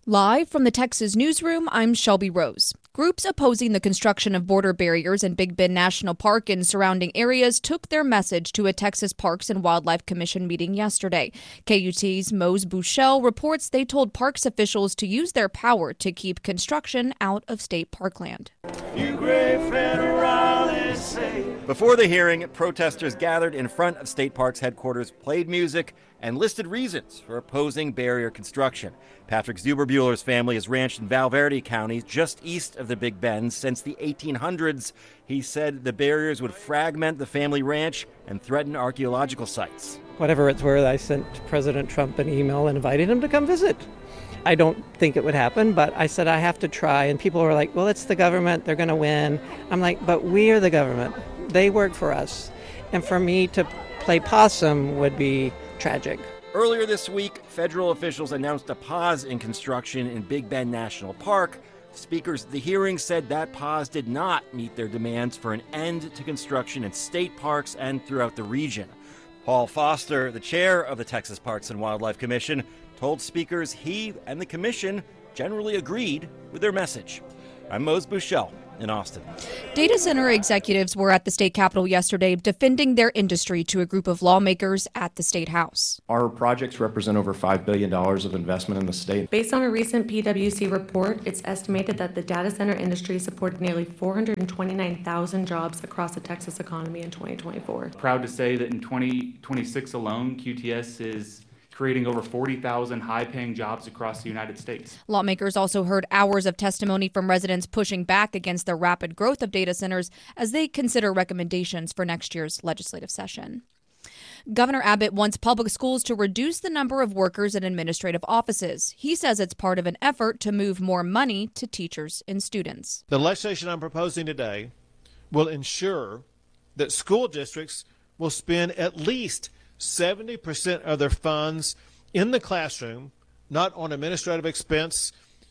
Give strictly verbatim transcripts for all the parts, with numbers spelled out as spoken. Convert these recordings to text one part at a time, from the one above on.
Live from the Texas newsroom, I'm Shelby Rose. Groups opposing the construction of border barriers in Big Bend National Park and surrounding areas took their message to a Texas Parks and Wildlife Commission meeting yesterday. K U T's Mose Buchel reports they told parks officials to use their power to keep construction out of state parkland. You great federalists say. Before the hearing, protesters gathered in front of State Parks headquarters, played music, and listed reasons for opposing barrier construction. Patrick Zuberbuehler's family has ranched in Val Verde County, just east of the Big Bend, since the eighteen hundreds. He said the barriers would fragment the family ranch and threaten archaeological sites. Whatever it's worth, I sent President Trump an email and invited him to come visit. I don't think it would happen, but I said I have to try. And people were like, well, it's the government. They're going to win. I'm like, but we are the government. They work for us. And for me to play possum would be tragic. Earlier this week, federal officials announced a pause in construction in Big Bend National Park. Speakers at the hearing said that pause did not meet their demands for an end to construction in state parks and throughout the region. Paul Foster, the chair of the Texas Parks and Wildlife Commission, told speakers he and the commission generally agreed with their message. I'm Mose Buchel in Austin. Data center executives were at the state capitol yesterday defending their industry to a group of lawmakers at the state house. Our projects represent over five billion dollars of investment in the state. Based on a recent P W C report, it's estimated that the data center industry supported nearly four hundred twenty-nine thousand jobs across the Texas economy in twenty twenty-four. Proud to say that in twenty twenty-six alone, Q T S is creating over forty thousand high-paying jobs across the United States. Lawmakers also heard hours of testimony from residents pushing back against the rapid growth of data centers as they consider recommendations for next year's legislative session. Governor Abbott wants public schools to reduce the number of workers in administrative offices. He says it's part of an effort to move more money to teachers and students. The legislation I'm proposing today will ensure that school districts will spend at least seventy percent of their funds in the classroom, not on administrative expense,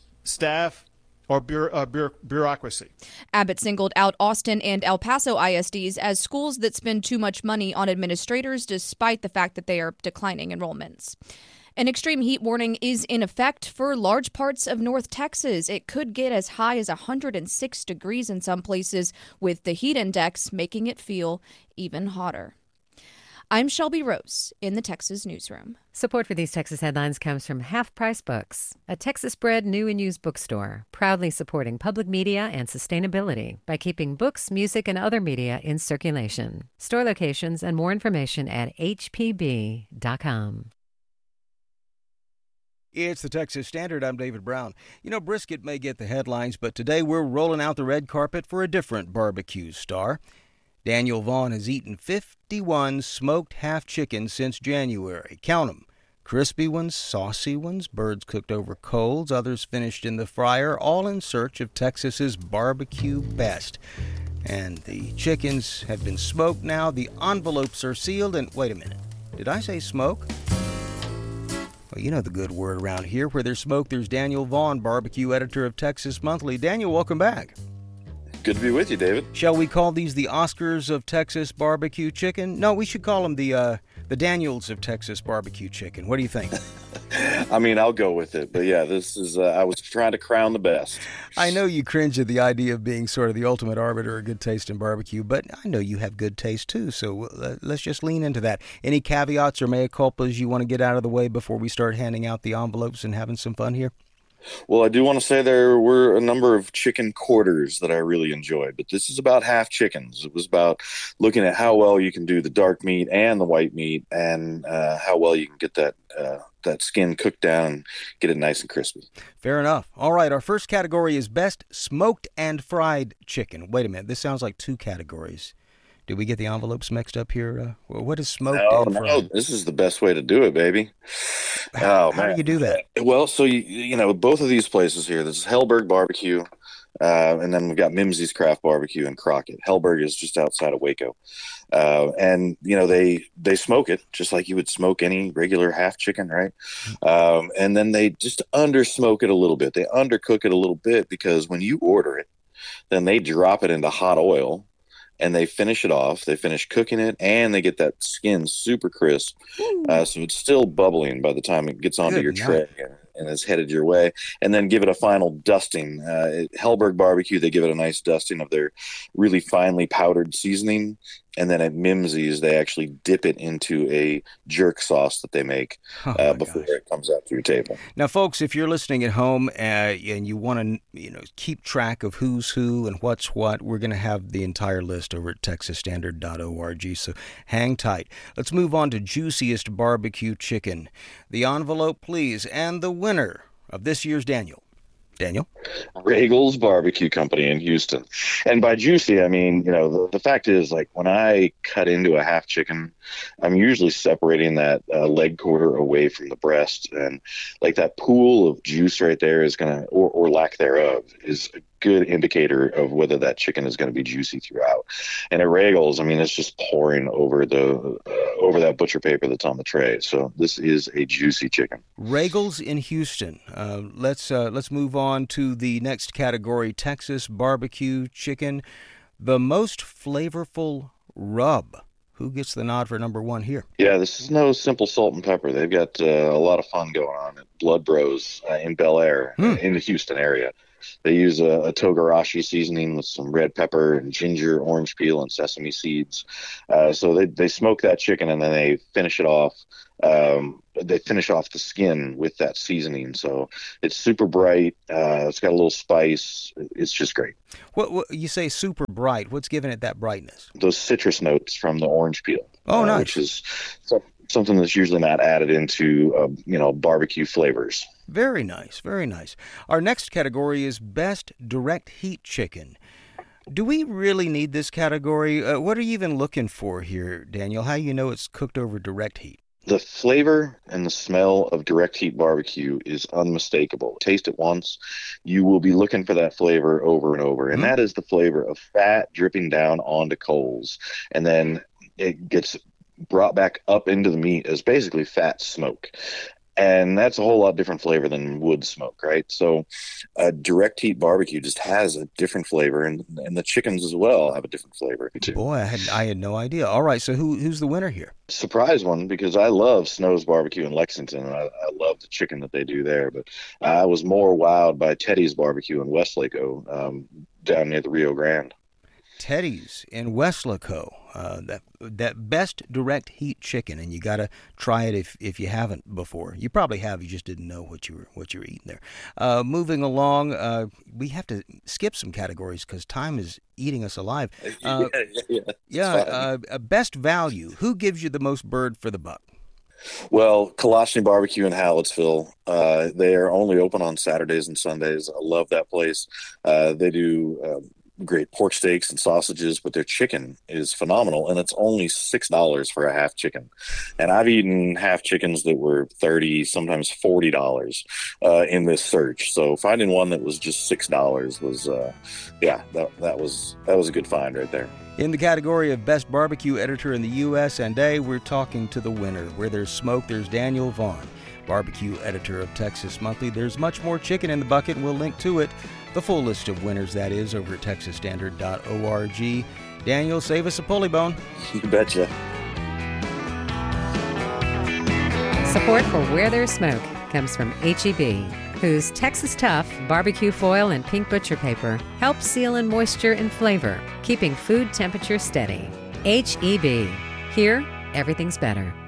staff, or bureau, uh, bureau, bureaucracy. Abbott singled out Austin and El Paso I S Ds as schools that spend too much money on administrators, despite the fact that they are declining enrollments. An extreme heat warning is in effect for large parts of North Texas. It could get as high as one hundred six degrees in some places, with the heat index making it feel even hotter. I'm Shelby Rose in the Texas newsroom. Support for these Texas headlines comes from Half Price Books, a Texas-bred new and used bookstore, proudly supporting public media and sustainability by keeping books, music, and other media in circulation. Store locations and more information at h p b dot com. It's the Texas Standard. I'm David Brown. You know, brisket may get the headlines, but today we're rolling out the red carpet for a different barbecue star. Daniel Vaughn has eaten fifty-one smoked half chickens since January. Count them. Crispy ones, saucy ones, birds cooked over coals, others finished in the fryer, all in search of Texas's barbecue best. And the chickens have been smoked now. The envelopes are sealed. And wait a minute. Did I say smoke? Well, you know the good word around here. Where there's smoke, there's Daniel Vaughn, barbecue editor of Texas Monthly. Daniel, welcome back. Good to be with you, David. Shall we call these the Oscars of Texas barbecue chicken? No, we should call them the uh, the Daniels of Texas barbecue chicken. What do you think? I mean, I'll go with it. But yeah, this is, uh, I was trying to crown the best. I know you cringe at the idea of being sort of the ultimate arbiter of good taste in barbecue, but I know you have good taste too, so uh, let's just lean into that. Any caveats or mea culpas you want to get out of the way before we start handing out the envelopes and having some fun here? Well, I do want to say there were a number of chicken quarters that I really enjoyed, but this is about half chickens. It was about looking at how well you can do the dark meat and the white meat, and uh, how well you can get that uh, that skin cooked down and get it nice and crispy. Fair enough. All right, our first category is best smoked and fried chicken. Wait a minute, this sounds like two categories. Did we get the envelopes mixed up here? Uh, what is smoked no, and fried? No, this is the best way to do it, baby. How, oh, how man. do you do that? Well, so, you, you know, both of these places here, this is Hellberg Barbecue, uh, and then we've got Mimsey's Craft Barbecue in Crockett. Hellberg is just outside of Waco. Uh, and, you know, they they smoke it just like you would smoke any regular half chicken, right? Um, and then they just under-smoke it a little bit. They undercook it a little bit because when you order it, then they drop it into hot oil. And they finish it off. They finish cooking it, and they get that skin super crisp. Uh, so it's still bubbling by the time it gets onto Good your night. tray. and is headed your way. And then give it a final dusting. Uh, at Hellberg Barbecue, they give it a nice dusting of their really finely powdered seasoning. And then at Mimsey's, they actually dip it into a jerk sauce that they make uh, oh before gosh. it comes out to your table. Now, folks, if you're listening at home uh, and you want to, you know, keep track of who's who and what's what, we're going to have the entire list over at texas standard dot org. So hang tight. Let's move on to Juiciest Barbecue Chicken. The envelope, please, and the winner of this year's Daniel. Daniel? Ragel's Barbecue Company in Houston. And by juicy, I mean, you know, the, the fact is, like, when I cut into a half chicken, I'm usually separating that uh, leg quarter away from the breast. And, like, that pool of juice right there is going to, or, or lack thereof, is a good indicator of whether that chicken is going to be juicy throughout. And at Ragel's, I mean, it's just pouring over the uh, over that butcher paper that's on the tray. So this is a juicy chicken. Ragel's in Houston. Uh, let's uh, let's move on to the next category: Texas barbecue chicken, the most flavorful rub. Who gets the nod for number one here? Yeah, this is no simple salt and pepper. They've got uh, a lot of fun going on at Blood Bros uh, in Bel Air, hmm. in the Houston area. They use a, a togarashi seasoning with some red pepper and ginger, orange peel, and sesame seeds. Uh, so they they smoke that chicken and then they finish it off. Um, they finish off the skin with that seasoning. So it's super bright. Uh, it's got a little spice. It's just great. What, what you say super bright? What's giving it that brightness? Those citrus notes from the orange peel. Oh, uh, nice. Which is so, something that's usually not added into uh, you know barbecue flavors. Very nice, very nice. Our next category is Best Direct Heat Chicken. Do we really need this category? Uh, what are you even looking for here, Daniel? How do you know it's cooked over direct heat? The flavor and the smell of direct heat barbecue is unmistakable. Taste it once, you will be looking for that flavor over and over. And mm-hmm. that is the flavor of fat dripping down onto coals. And then it gets brought back up into the meat as basically fat smoke. And that's a whole lot different flavor than wood smoke, right? So uh, direct heat barbecue just has a different flavor, and and the chickens as well have a different flavor too. Boy, I had I had no idea. All right, so who who's the winner here? Surprise one, because I love Snow's Barbecue in Lexington, and I, I love the chicken that they do there. But I was more wowed by Teddy's Barbecue in Westlaco, um, down near the Rio Grande. Teddy's in Westlaco, uh, that that best direct heat chicken, and you got to try it if, if you haven't before. You probably have, you just didn't know what you were what you were eating there. Uh, moving along, uh, we have to skip some categories because time is eating us alive. Uh, yeah, yeah, yeah uh, best value. Who gives you the most bird for the buck? Well, Kalashny Barbecue in Hallettsville. Uh, they are only open on Saturdays and Sundays. I love that place. Uh, they do. Uh, great pork steaks and sausages, but their chicken is phenomenal, and it's only six dollars for a half chicken. And I've eaten half chickens that were thirty, sometimes forty dollars uh, in this search. So finding one that was just six dollars was, uh, yeah, that, that was that was a good find right there. In the category of Best Barbecue Editor in the U S and A, we're talking to the winner. Where there's smoke, there's Daniel Vaughn, Barbecue Editor of Texas Monthly. There's much more chicken in the bucket, and we'll link to it. The full list of winners, that is, over at texas standard dot org. Daniel, save us a pulley bone. You betcha. Support for Where There's Smoke comes from H E B, whose Texas Tough barbecue foil and pink butcher paper help seal in moisture and flavor, keeping food temperature steady. H E B. Here, everything's better.